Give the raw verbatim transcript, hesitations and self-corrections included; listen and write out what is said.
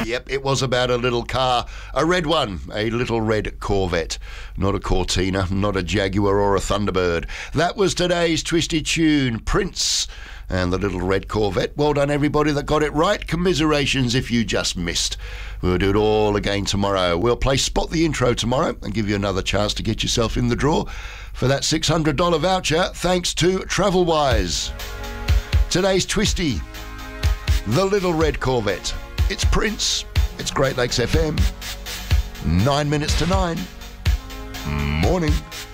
Yep, it was about a little car, a red one, a little red Corvette. Not a Cortina, not a Jaguar or a Thunderbird. That was today's Twisty Tune, Prince and the little red Corvette. Well done, everybody that got it right. Commiserations if you just missed. We'll do it all again tomorrow. We'll play Spot the Intro tomorrow and give you another chance to get yourself in the draw for that six hundred dollars voucher, thanks to TravelWise. Today's Twisty, the little red Corvette. It's Prince. It's Great Lakes F M. Nine minutes to nine. Morning.